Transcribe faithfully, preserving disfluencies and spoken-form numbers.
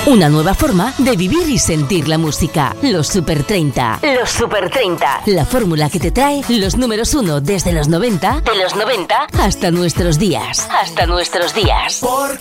Una nueva forma de vivir y sentir la música. Los Super treinta. Los Super treinta. La fórmula que te trae los números uno desde los noventa, de los noventa hasta nuestros días. Hasta nuestros días.